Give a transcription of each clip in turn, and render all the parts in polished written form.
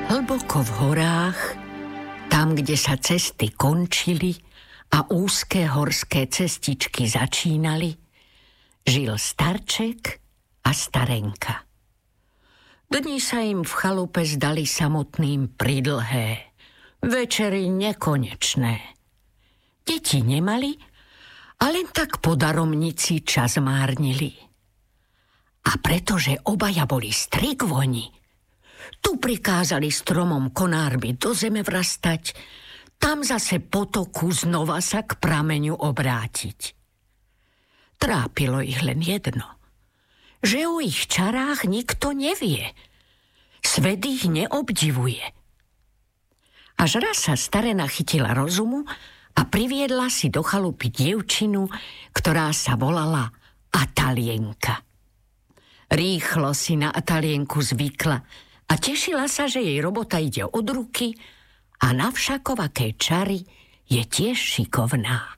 Hlboko v horách, tam, kde sa cesty končili a úzké horské cestičky začínali, žil starček a starenka. Dni sa im v chalupe zdali samotným pridlhé, večery nekonečné. Deti nemali a len tak po daromnici čas márnili. A pretože obaja boli strigvoni, tu prikázali stromom konármi do zeme vrastať, tam zase potoku znova sa k prameňu obrátiť. Trápilo ich len jedno, že o ich čarách nikto nevie. Svet ich neobdivuje. Až raz sa starena chytila rozumu a priviedla si do chalupy dievčinu, ktorá sa volala Atalienka. Rýchlo si na Atalienku zvykla a tešila sa, že jej robota ide od ruky a na všakovaké čary je tiež šikovná.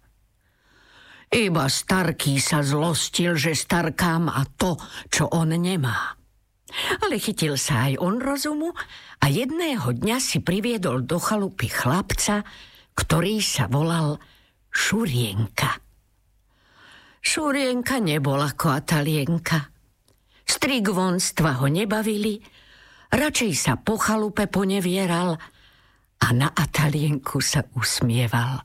Iba starký sa zlostil, že starká má to, čo on nemá. Ale chytil sa aj on rozumu a jedného dňa si priviedol do chalupy chlapca, ktorý sa volal Šurienka. Šurienka nebol ako Atalienka. Strigvonstva ho nebavili, radšej sa po chalupe ponevieral a na Atalienku sa usmieval.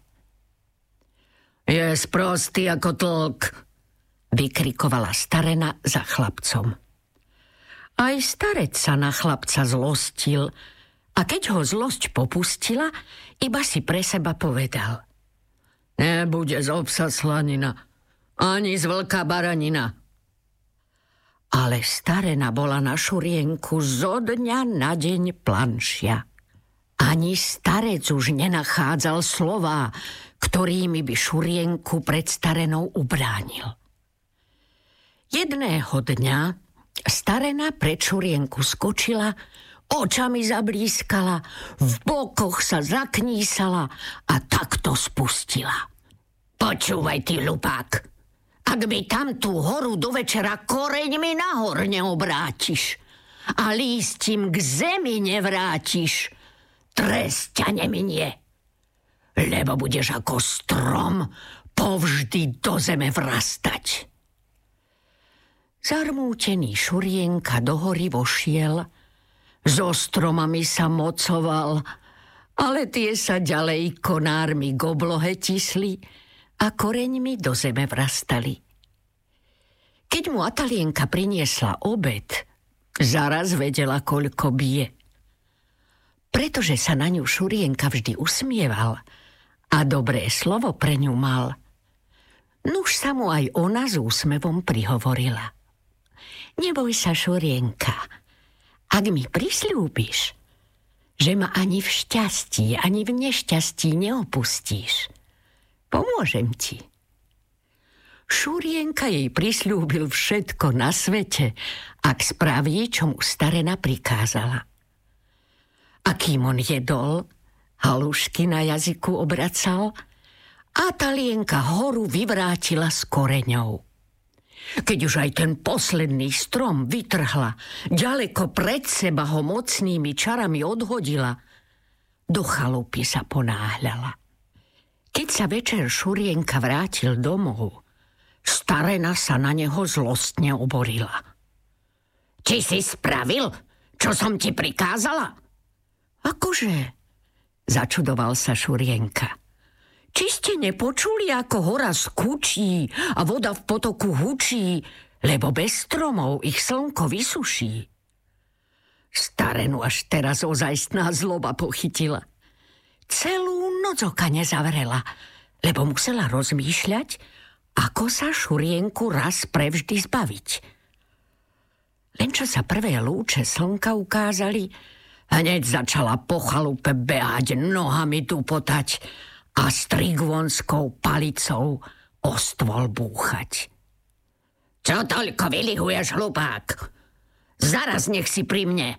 Je sprostý ako tlk, vykrikovala starena za chlapcom. Aj starec sa na chlapca zlostil a keď ho zlosť popustila, iba si pre seba povedal: nebude z obsa slanina, ani z vlka baranina. Ale starena bola na Šurienku zo dňa na deň planšia. Ani starec už nenachádzal slová, ktorými by Šurienku pred starenou ubránil. Jedného dňa starena pred Šurienku skočila, očami zablískala, v bokoch sa zaknísala a takto spustila. Počúvaj, ty hlupák, ak mi tam tú horu do večera koreňmi nahor neobrátiš a lístím k zemi nevrátiš, trest ťa neminie, lebo budeš ako strom povždy do zeme vrastať. Zarmútený Šurienka do hory vošiel, so stromami sa mocoval, ale tie sa ďalej konármi k oblohe tisli a koreňmi do zeme vrastali. Keď mu Atalienka priniesla obed, zaraz vedela, koľko bije. Pretože sa na ňu Šurienka vždy usmieval a dobré slovo pre ňu mal, nuž sa mu aj ona s úsmevom prihovorila. Neboj sa, Šurienka, ak mi prisľúbiš, že ma ani v šťastí, ani v nešťastí neopustíš, pomôžem ti. Šurienka jej prisľúbil všetko na svete, ak spraví, čo mu starena prikázala. A kým on jedol, halušky na jazyku obracal, Atalienka horu vyvrátila s koreňou. Keď už aj ten posledný strom vytrhla, ďaleko pred seba ho mocnými čarami odhodila, do chalupy sa ponáhľala. Keď sa večer Šurienka vrátil domov, starena sa na neho zlostne oborila. Či si spravil, čo som ti prikázala? Akože? Začudoval sa Šurienka. Či ste nepočuli, ako hora skúčí a voda v potoku hučí, lebo bez stromov ich slnko vysuší? Starenu až teraz ozajstná zloba pochytila. Celú noc oka nezavrela, lebo musela rozmýšľať, ako sa Šurienku raz prevždy zbaviť. Len čo sa prvé lúče slnka ukázali, hneď začala po chalupe behať, nohami tupotať a strigvonskou palicou o stôl búchať. Čo toľko vylihuješ, hlupák? Zaraz nech si pri mne.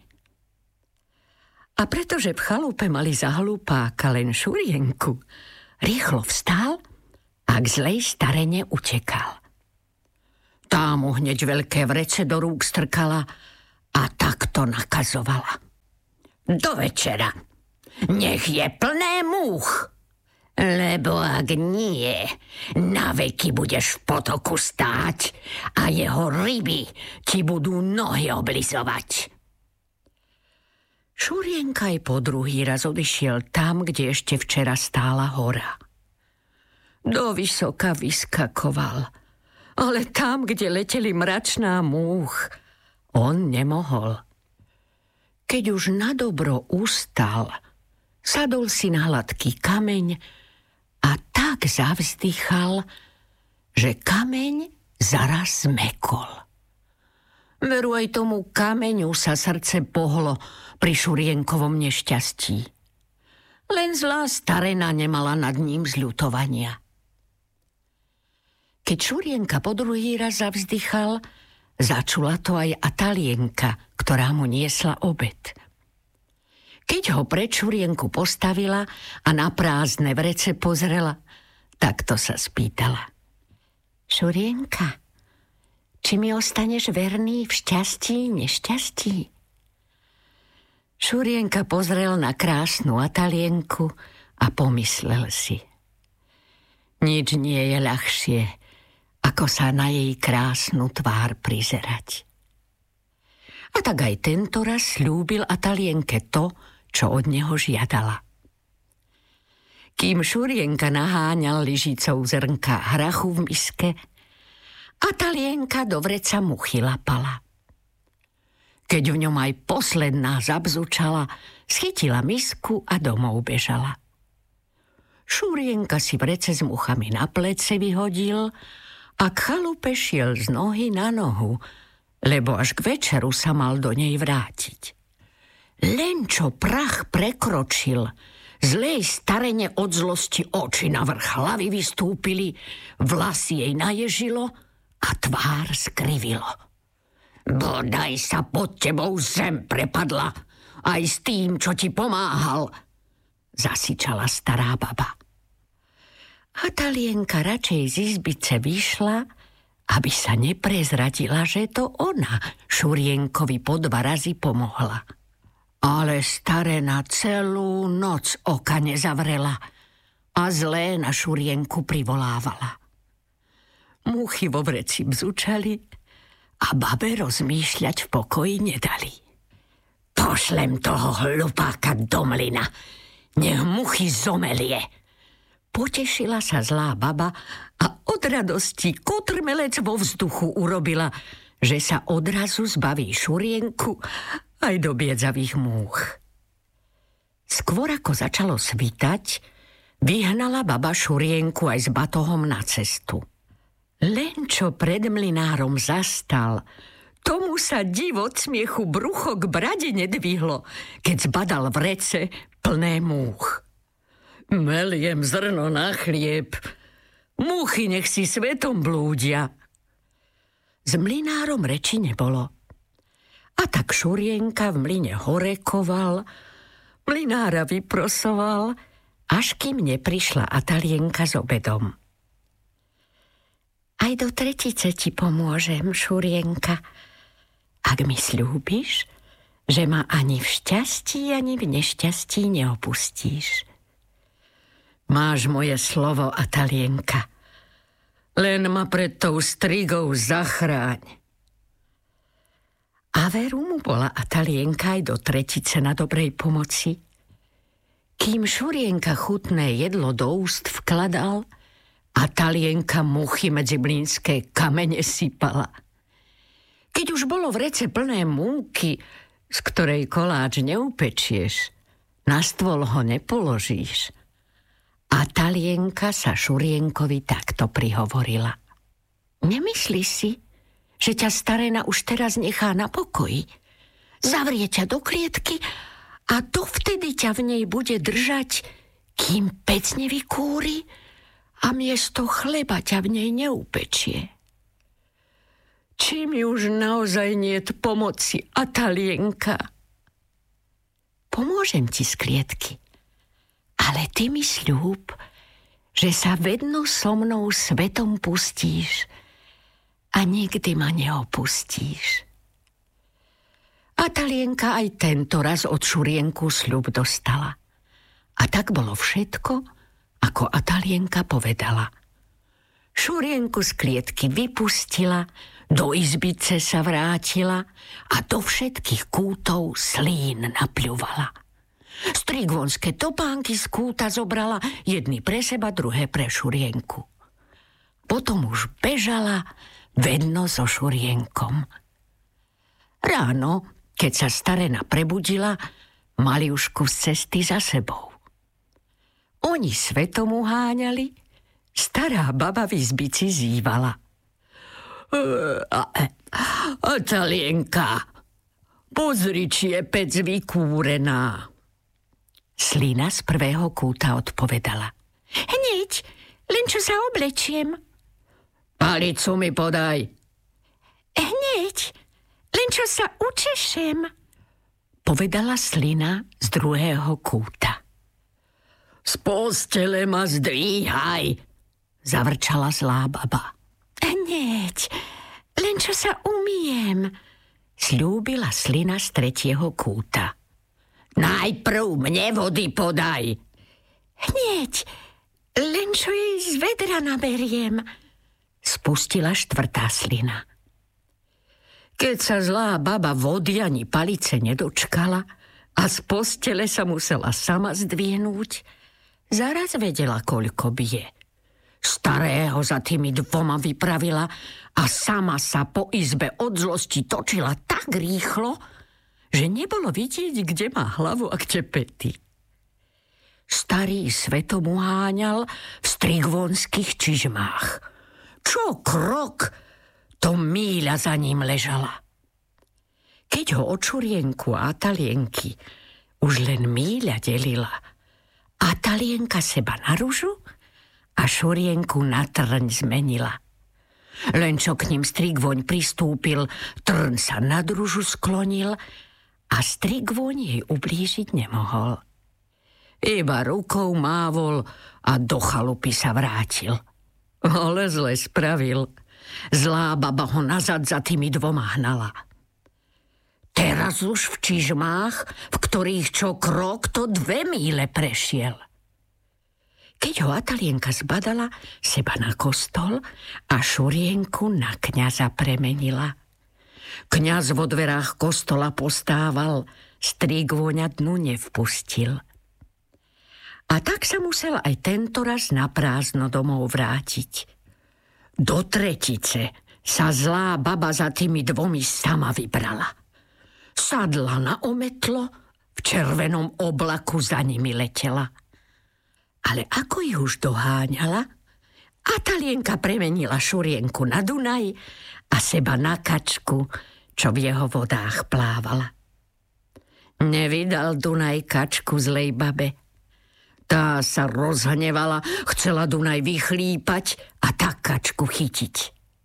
A pretože v chalupe mali za hlupáka len Šurienku, rýchlo vstal a k zlej starene utekal. Tá mu hneď veľké vrece do rúk strkala a takto nakazovala. do večera. Nech je plné múch. Lebo ak nie, na veky budeš v potoku stáť a jeho ryby ti budú nohy oblizovať. Šurienka aj po druhý raz odišiel tam, kde ešte včera stála hora. Do vysoka vyskakoval, ale tam, kde leteli mračná múch, on nemohol. Keď už nadobro ustal, sadol si na hladký kameň a tak zavzdychal, že kameň zaraz zmekol. Veru aj tomu kameňu sa srdce pohlo pri Šurienkovom nešťastí. Len zlá starena nemala nad ním zľutovania. Keď Šurienka po druhý raz zavzdychal, začula to aj Atalienka, ktorá mu niesla obed. Keď ho pred Šurienku postavila a na prázdne vrece pozrela, takto sa spýtala. Šurienka, či mi ostaneš verný v šťastí, nešťastí? Šurienka pozrel na krásnu Atalienku a pomyslel si. Nič nie je ľahšie, ako sa na jej krásnu tvár prizerať. A tak aj tento raz sľúbil Atalienke to, čo od neho žiadala. Kým Šurienka naháňal lyžicou zrnka hrachu v miske, Atalienka do vreca muchy lapala. Keď v ňom aj posledná zabzučala, schytila misku a domov bežala. Šurienka si vrece s muchami na plece vyhodil a k chalupe šiel z nohy na nohu, lebo až k večeru sa mal do nej vrátiť. Len čo prach prekročil, zlej starene od zlosti oči na vrch hlavy vystúpili, vlasy jej naježilo a tvár skrivilo. Bodaj sa pod tebou zem prepadla, aj s tým, čo ti pomáhal, zasičala stará baba. Atalienka radšej z izbice vyšla, aby sa neprezradila, že to ona Šurienkovi po 2 razy pomohla. Ale starena celú noc oka nezavrela a zlé na Šurienku privolávala. Muchy vo vreci bzučali a babe rozmýšľať v pokoji nedali. Pošlem toho hlupáka do mlyna, nech muchy zomelie. Potešila sa zlá baba a od radosti kotrmelec vo vzduchu urobila, že sa odrazu zbaví Šurienku aj do biedzavých múch. Skôr ako začalo svitať, vyhnala baba Šurienku aj s batohom na cestu. Len čo pred mlynárom zastal, tomu sa div od smiechu brucho k brade nedvihlo, keď zbadal vrece plné múch. Meliem zrno na chlieb, múchy nech si svetom blúdia. S mlynárom reči nebolo. A tak Šurienka v mlyne horekoval, mlynára vyprosoval, až kým neprišla Atalienka s obedom. Aj do tretice ti pomôžem, Šurienka, ak mi sľúbiš, že ma ani v šťastí, ani v nešťastí neopustíš. Máš moje slovo, Atalienka, len ma pred tou strigou zachráň. A veru mu bola Atalienka aj do tretice na dobrej pomoci. Kým Šurienka chutné jedlo do úst vkladal, Atalienka muchy medzi mlynské kamene sypala. Keď už bolo vrece plné múky, z ktorej koláč neupečieš, na stôl ho nepoložíš, Atalienka sa Šurienkovi takto prihovorila. Nemyslíš si, že ťa starena už teraz nechá na pokoji? Zavrie ťa do klietky a dovtedy ťa v nej bude držať, kým pec nevykúri a miesto chleba ťa v nej neupečie. Či mi už naozaj niet pomoci, Atalienka? Pomôžem ti z klietky, ale ty mi sľúb, že sa vedno so mnou svetom pustíš a nikdy ma neopustíš. Atalienka aj tento raz od Šurienku sľub dostala. A tak bolo všetko, ako Atalienka povedala. Šurienku z klietky vypustila, do izbice sa vrátila a do všetkých kútov slín napľuvala. Strigvonské topánky z kúta zobrala, jedny pre seba, druhé pre Šurienku. Potom už bežala vedno so Šurienkom. Ráno, keď sa starena prebudila, mali už kus cesty za sebou. Oni svetom uháňali, stará baba v izbici zývala. Atalienka, pozri, či je pec vykúrená. Slina z prvého kúta odpovedala. Hneď, len čo sa oblečiem. Palicu mi podaj. Hneď, len čo sa učešem, povedala slina z druhého kúta. Z postele ma zdvíhaj, zavrčala zlá baba. Hneď, len čo sa umiem, sľúbila slina z tretieho kúta. Najprv mne vody podaj. Hneď, len čo jej z vedra naberiem, spustila štvrtá slina. Keď sa zlá baba vody ani palice nedočkala a z postele sa musela sama zdvihnúť, zaraz vedela, koľko bije. Starého za tými dvoma vypravila a sama sa po izbe od zlosti točila tak rýchlo, že nebolo vidieť, kde má hlavu a kde pety. Starý svetom uháňal v strigvonských čižmách. Čo krok, to míľa za ním ležala. Keď ho od Šurienku a Atalienky už len míľa delila, Atalienka seba na ružu a Šurienku na trň zmenila. Len čo k ním Strigvoň pristúpil, trň sa nad ružu sklonil a Strigvoň jej ublížiť nemohol. Iba rukou mávol a do chalupy sa vrátil. Ale zle spravil. Zlá baba ho nazad za tými dvoma hnala. Teraz už v čižmách, v ktorých čo krok, to 2 míle prešiel. Keď ho Atalienka zbadala, seba na kostol a Šurienku na kňaza premenila. Kňaz vo dverách kostola postával, Strigvoňa dnu nevpustil. A tak sa musel aj tento raz na prázdno domov vrátiť. Do tretice sa zlá baba za tými dvomi sama vybrala. Sadla na ometlo, v červenom oblaku za nimi letela. Ale ako ju už doháňala, Atalienka premenila Šurienku na Dunaj a seba na kačku, čo v jeho vodách plávala. Nevydal Dunaj kačku zlej babe. Tá sa rozhnevala, chcela Dunaj vychlípať a tak kačku chytiť.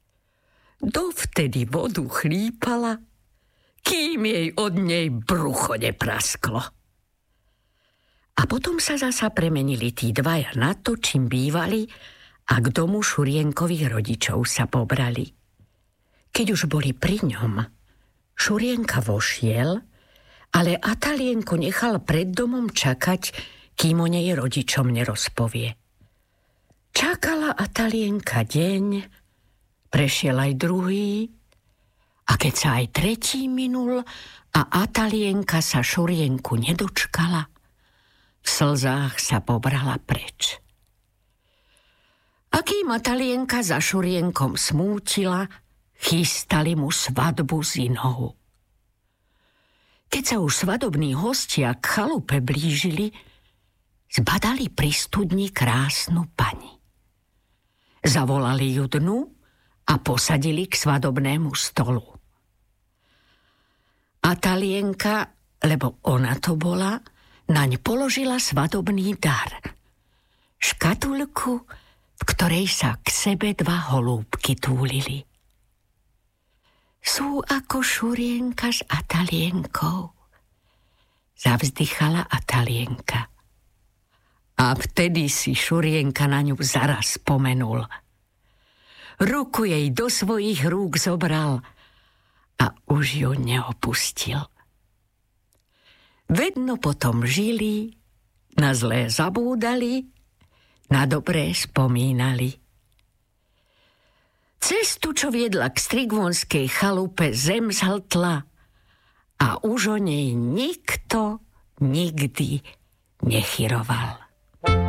Dovtedy vodu chlípala, kým jej od nej brucho neprasklo. A potom sa zasa premenili tí dvaja na to, čím bývali, a k domu Šurienkových rodičov sa pobrali. Keď už boli pri ňom, Šurienka vošiel, ale Atalienku nechal pred domom čakať, kým o nej rodičom nerozpovie. Čakala Atalienka deň, prešiel aj druhý, a keď sa aj tretí minul a Atalienka sa Šurienku nedočkala, v slzách sa pobrala preč. A kým Atalienka za Šurienkom smútila, chystali mu svadbu s inou. Keď sa už svadobní hostia k chalupe blížili, zbadali pri studni krásnu pani. Zavolali ju dnu a posadili k svadobnému stolu. Atalienka, lebo ona to bola, naň položila svadobný dar. Škatulku, v ktorej sa k sebe 2 holúbky túlili. Sú ako Šurienka s Atalienkou, zavzdychala Atalienka. A vtedy si Šurienka na ňu zaraz spomenul. Ruku jej do svojich rúk zobral a už ju neopustil. Vedno potom žili, na zlé zabúdali, na dobré spomínali. Cestu, čo viedla k strigvonskej chalupe, zem zhltla a už o nej nikto nikdy nechyroval.